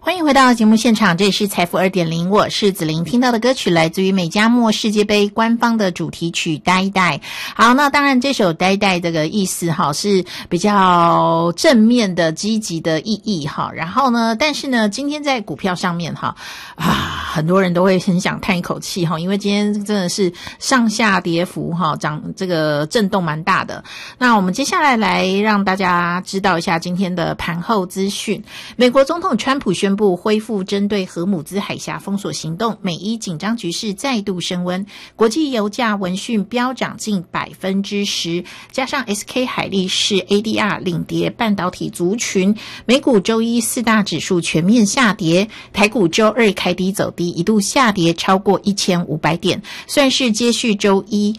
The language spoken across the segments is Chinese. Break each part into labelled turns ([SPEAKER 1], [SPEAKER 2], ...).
[SPEAKER 1] 欢迎回到节目现场，这里是财富 2.0， 我是子琳。听到的歌曲来自于美加墨世界杯官方的主题曲《呆呆》。好，那当然这首《呆呆》这个意思是比较正面的积极的意义然后呢，但是呢今天在股票上面很多人都会很想叹一口气因为今天真的是上下跌幅涨这个震动蛮大的。那我们接下来让大家知道一下今天的盘后资讯。美国总统川普宣布恢复针对荷姆兹海峡封锁行动，美伊紧张局势再度升温，国际油价闻讯飙涨近 10%， 加上 SK 海力士 ADR 领跌半导体族群，美股周一四大指数全面下跌，台股周二开低走低，一度下跌超过1500点，算是接续周一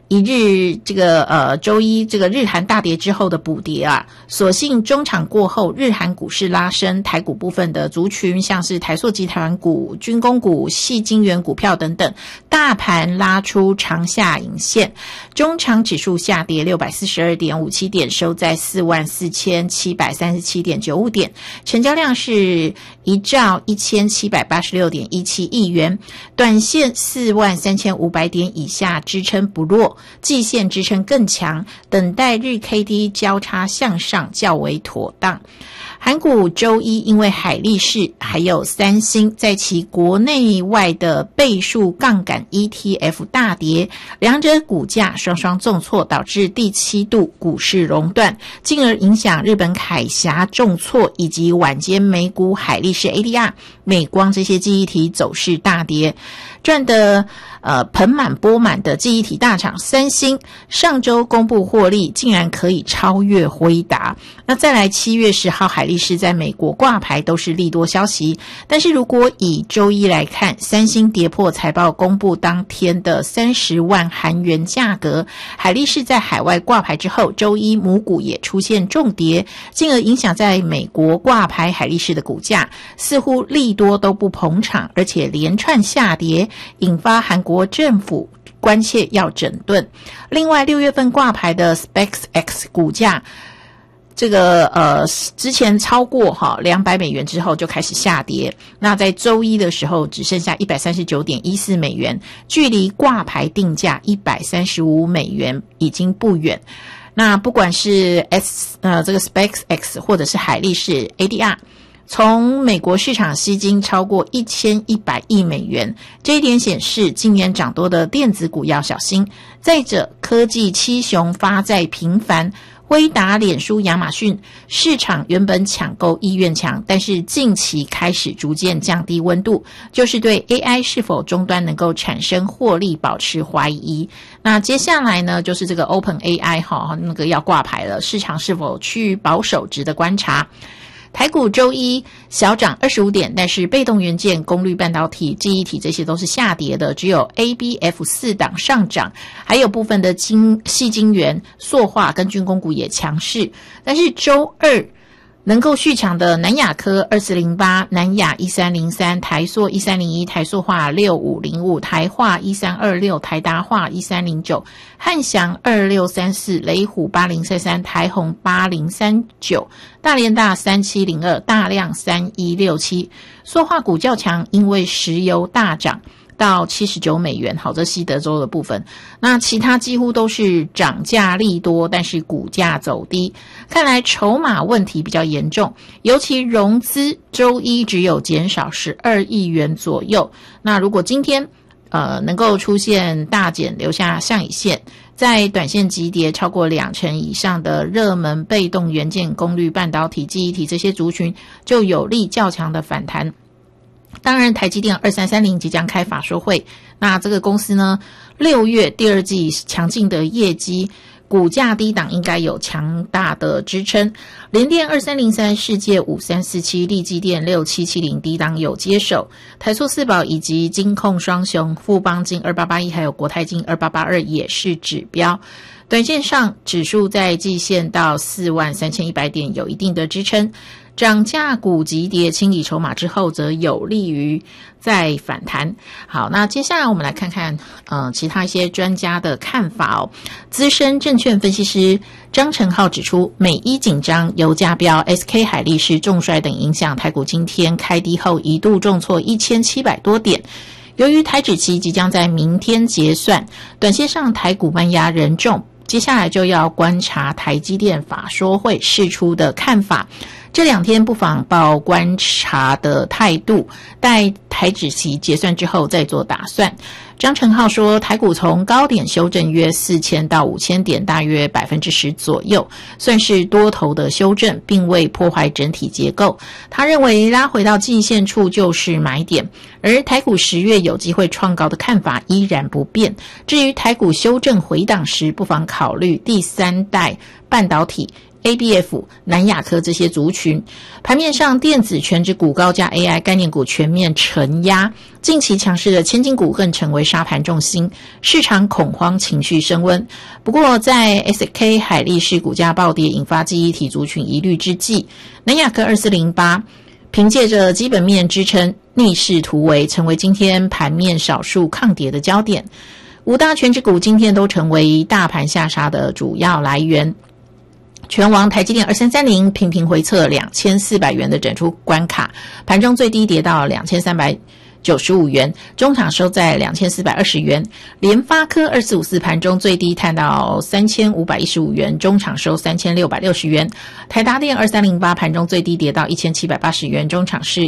[SPEAKER 1] 周一这个日韩大跌之后的补跌所幸中场过后日韩股市拉升，台股部分的族群像是台塑集团股、军工股、矽晶圆股票等等，大盘拉出长下影线，中场指数下跌 642.57 点，收在 44,737.95 点，成交量是1兆1786.17亿元，短线43500点以下支撑不弱，季线支撑更强，等待日 KD 交叉向上较为妥当。韩股周一因为海力士还有三星在其国内外的倍数杠杆 ETF 大跌，两者股价双双重挫，导致第7度股市熔断，进而影响日本海峡重挫，以及晚间美股海力士 ADR、 美光这些记忆体走势大跌。赚得盆满钵满的记忆体大厂三星上周公布获利，竟然可以超越辉达。那再来7月10号海力士在美国挂牌都是利多消息，但是如果以周一来看，三星跌破财报公布当天的30万韩元价格，海力士在海外挂牌之后，周一母股也出现重跌，进而影响在美国挂牌海力士的股价，似乎利多都不捧场，而且连串下跌，引发韩国政府关切要整顿。另外6月份挂牌的 SpaceX 股价之前超过200美元之后就开始下跌，那在周一的时候只剩下 139.14 美元，距离挂牌定价135美元已经不远。那不管是这个 SpaceX 或者是海力士 ADR，从美国市场吸金超过1100亿美元，这一点显示今年涨多的电子股要小心。再者，科技七雄发债频繁，辉达、脸书、亚马逊市场原本抢购意愿强，但是近期开始逐渐降低温度，就是对 AI 是否终端能够产生获利保持怀疑。那接下来呢，就是这个 OpenAI 那个要挂牌了，市场是否趋于保守值得观察。台股周一小涨25点，但是被动元件、功率半导体、记忆体这些都是下跌的，只有 ABF4 档上涨，还有部分的矽晶圆、塑化跟军工股也强势。但是周二能够续强的南亚科2408、南亚1303、台塑1301、台塑化6505、台化1326、台达化1309、汉翔2634、雷虎8033、台宏8039、大联大3702、大量3167。塑化股较强，因为石油大涨到79美元，好，这西德州的部分。那其他几乎都是涨价利多，但是股价走低，看来筹码问题比较严重，尤其融资周一只有减少12亿元左右。那如果今天能够出现大减，留下上影线，在短线急跌超过20%以上的热门被动元件、功率半导体、记忆体这些族群，就有利较强的反弹。当然台积电2330即将开法说会，那这个公司呢6月第二季强劲的业绩，股价低档应该有强大的支撑。联电2303、世界5347、力积电6770低档有接手，台塑四宝以及金控双雄富邦金2881还有国泰金2882也是指标。短线上指数在季线到43100点有一定的支撑， 涨价股急跌清理筹码之后，则有利于再反弹。好，那接下来我们来看看其他一些专家的看法哦。资深证券分析师张成浩指出，美伊紧张、油价飙、SK 海力士重摔等影响，台股今天开低后一度重挫1700多点。由于台指期即将在明天结算，短线上台股慢压仍重，接下来就要观察台积电法说会释出的看法。这2天不妨抱观察的态度，待台指期结算之后再做打算。张成浩说，台股从高点修正约4000到5000点，大约 10% 左右，算是多头的修正，并未破坏整体结构。他认为拉回到季线处就是买点，而台股10月有机会创高的看法依然不变。至于台股修正回档时，不妨考虑第3代半导体、ABF、南亚科这些族群。盘面上，电子全指股高价 AI 概念股全面承压，近期强势的千金股更成为沙盘重心，市场恐慌情绪升温。不过在 SK 海力士股价暴跌引发记忆体族群疑虑之际，南亚科2408凭借着基本面支撑，逆势突围，成为今天盘面少数抗跌的焦点。5大全指股今天都成为大盘下杀的主要来源。全王台积电2330频频回测2400元的整数关卡，盘中最低跌到2395元，中场收在2420元。联发科2454盘中最低探到3515元，中场收3660元。台达电2308盘中最低跌到1780元，中场是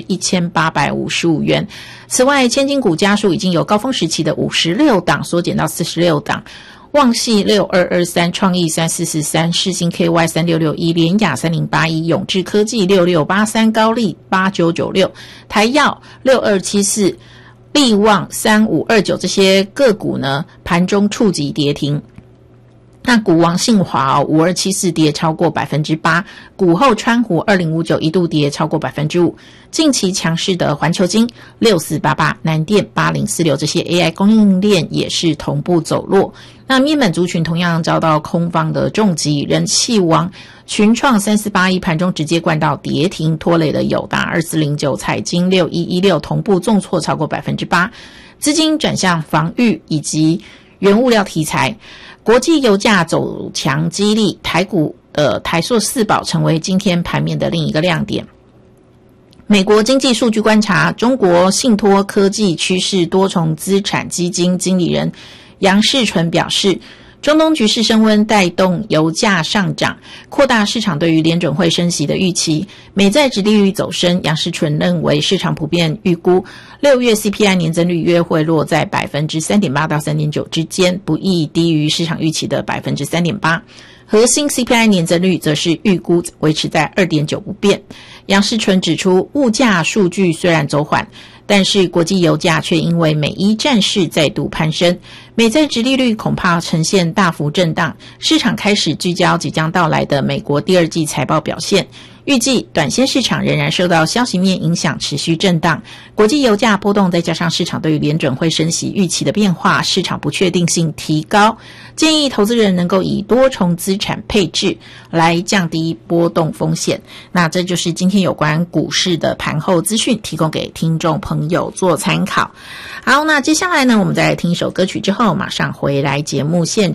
[SPEAKER 1] 1855元。此外，千金股家数已经由高峰时期的56档缩减到46档。旺系6223、创意3443、世新 KY 3661、联雅3081、永志科技6683、高力8996、台药6274、力旺3529这些个股呢，盘中触及跌停。那股王信华5274跌超过 8%， 股后川湖2059一度跌超过 5%。近期强势的环球金6488、南电8046这些 AI 供应链也是同步走弱。那面板族群同样遭到空方的重击，人气王群创3481盘中直接灌到跌停，拖累了友达2409、彩晶6116同步重挫超过 8%。资金转向防御以及原物料题材。国际油价走强激励，台股的台塑四宝成为今天盘面的另一个亮点。美国经济数据观察，中国信托科技趋势多重资产基金经理人杨世纯表示，中东局势升温带动油价上涨，扩大市场对于联准会升息的预期。美债殖利率走升，杨世纯认为市场普遍预估6月 CPI 年增率约会落在 3.8% 到 3.9% 之间，不易低于市场预期的 3.8%。核心 CPI 年增率则是预估维持在 2.9% 不变。杨世纯指出，物价数据虽然走缓，但是国际油价却因为美伊战事再度攀升，美债殖利率恐怕呈现大幅震荡，市场开始聚焦即将到来的美国第2季财报表现。预计短线市场仍然受到消息面影响，持续震荡。国际油价波动，再加上市场对于联准会升息预期的变化，市场不确定性提高。建议投资人能够以多重资产配置来降低波动风险。那这就是今天有关股市的盘后资讯，提供给听众朋友做参考。好，那接下来呢，我们再来听一首歌曲之后，马上回来节目现场。